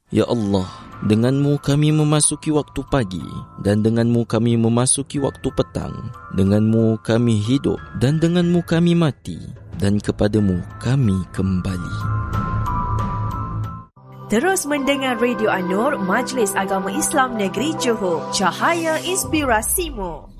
Ya Allah, dengan-Mu kami memasuki waktu pagi dan dengan-Mu kami memasuki waktu petang. Dengan-Mu kami hidup dan dengan-Mu kami mati dan kepada-Mu kami kembali. Terus mendengar Radio An-Nur, Majlis Agama Islam Negeri Johor. Cahaya Inspirasimu.